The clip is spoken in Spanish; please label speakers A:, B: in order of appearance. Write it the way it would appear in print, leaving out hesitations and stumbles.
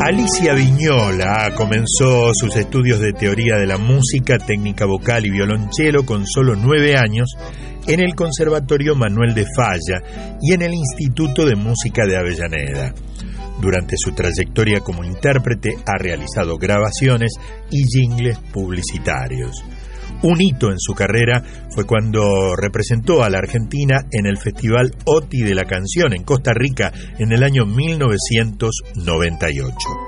A: Alicia Vignola comenzó sus estudios de teoría de la música, técnica vocal y violonchelo con solo 9 años en el Conservatorio Manuel de Falla y en el Instituto de Música de Avellaneda. Durante su trayectoria como intérprete ha realizado grabaciones y jingles publicitarios. Un hito en su carrera fue cuando representó a la Argentina en el Festival OTI de la Canción en Costa Rica en el año 1998.